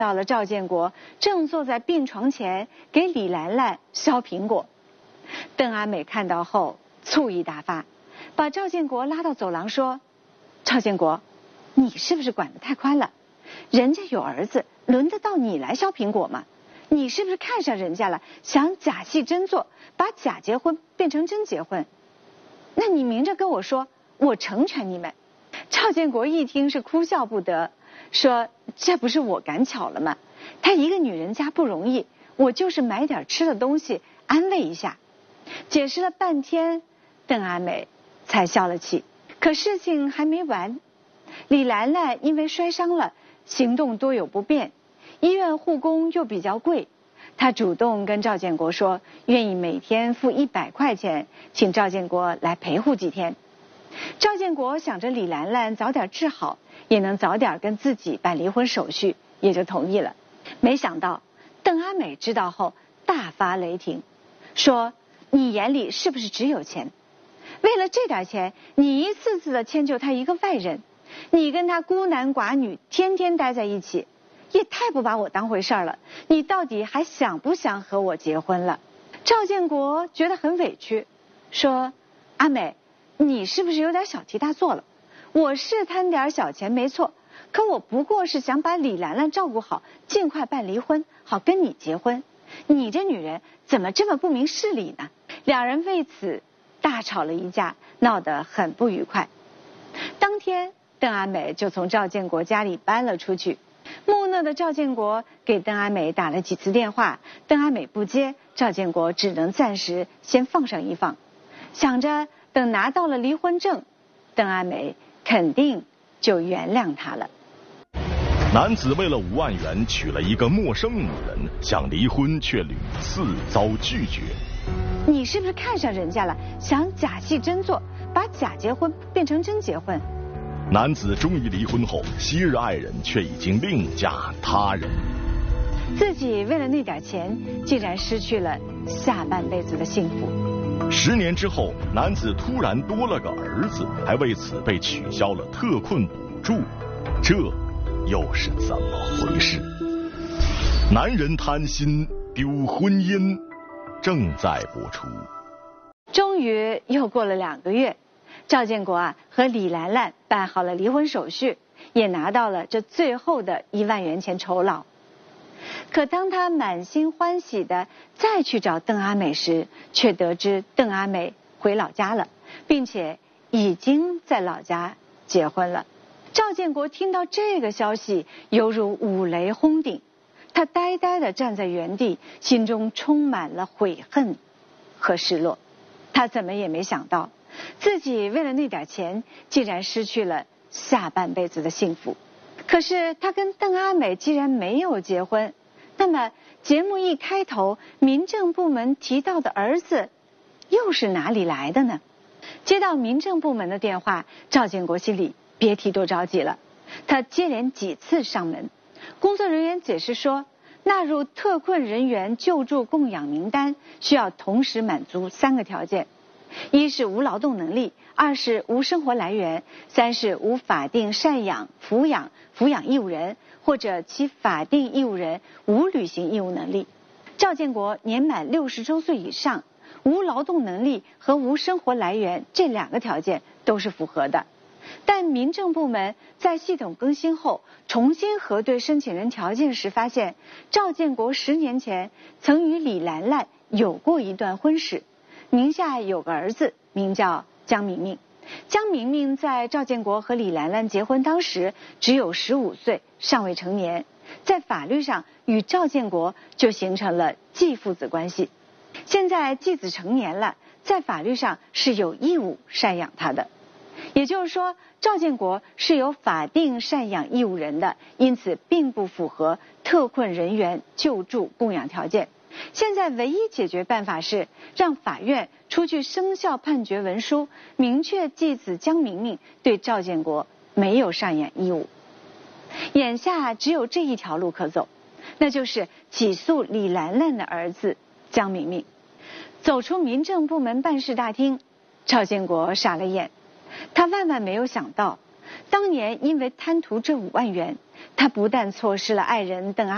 到了赵建国正坐在病床前给李兰兰削苹果。邓阿美看到后醋意大发，把赵建国拉到走廊说：“赵建国，你是不是管得太宽了？人家有儿子，轮得到你来削苹果吗？你是不是看上人家了，想假戏真做，把假结婚变成真结婚？那你明着跟我说，我成全你们。”赵建国一听是哭笑不得，说：“这不是我赶巧了吗？她一个女人家不容易，我就是买点吃的东西安慰一下。”解释了半天，邓阿美才消了气。可事情还没完，李兰兰因为摔伤了，行动多有不便，医院护工又比较贵，她主动跟赵建国说，愿意每天付100块钱，请赵建国来陪护几天。赵建国想着李兰兰早点治好，也能早点跟自己办离婚手续，也就同意了。没想到邓阿美知道后大发雷霆，说：“你眼里是不是只有钱？为了这点钱，你一次次的迁就他一个外人，你跟他孤男寡女，天天待在一起，也太不把我当回事了。你到底还想不想和我结婚了？”赵建国觉得很委屈，说：“阿美，你是不是有点小题大做了？我是贪点小钱没错，可我不过是想把李兰兰照顾好，尽快办离婚，好跟你结婚。你这女人怎么这么不明事理呢？”两人为此大吵了一架，闹得很不愉快。当天，邓阿美就从赵建国家里搬了出去。木讷的赵建国给邓阿美打了几次电话，邓阿美不接，赵建国只能暂时先放上一放，想着等拿到了离婚证，邓阿美肯定就原谅他了。 男子为了5万元娶了一个陌生女人，想离婚却屡次遭拒绝。 你是不是看上人家了，想假戏真做，把假结婚变成真结婚？ 男子终于离婚后，昔日爱人却已经另嫁他人。 自己为了那点钱，竟然失去了下半辈子的幸福。 10年之后，男子突然多了个儿子，还为此被取消了特困补助，这又是怎么回事？男人贪心丢婚姻，正在播出。 终于又过了2个月，赵建国和李兰兰办好了离婚手续，也拿到了这最后的1万元钱酬劳。可当他满心欢喜的再去找邓阿美时，却得知邓阿美回老家了，并且已经在老家结婚了。赵建国听到这个消息，犹如五雷轰顶，他呆呆地站在原地，心中充满了悔恨和失落。他怎么也没想到，自己为了那点钱，竟然失去了下半辈子的幸福。可是他跟邓阿美既然没有结婚，那么节目一开头，民政部门提到的儿子又是哪里来的呢？接到民政部门的电话，赵建国心里别提多着急了。他接连几次上门，工作人员解释说，纳入特困人员救助供养名单需要同时满足3个条件：一是无劳动能力，2是无生活来源，3是无法定赡养、抚养义务人，或者其法定义务人无履行义务能力。赵建国年满60周岁以上，无劳动能力和无生活来源这2个条件都是符合的。但民政部门在系统更新后重新核对申请人条件时发现，赵建国10年前曾与李兰兰有过一段婚史，名下有个儿子，名叫江明明。江明明在赵建国和李兰兰结婚当时只有15岁，尚未成年，在法律上与赵建国就形成了继父子关系。现在继子成年了，在法律上是有义务赡养他的。也就是说，赵建国是有法定赡养义务人的，因此并不符合特困人员救助供养条件。现在唯一解决办法是让法院出具生效判决文书，明确继子江明明对赵建国没有赡养义务。眼下只有这一条路可走，那就是起诉李兰兰的儿子江明明。走出民政部门办事大厅，赵建国傻了眼。他万万没有想到，当年因为贪图这5万元，他不但错失了爱人邓阿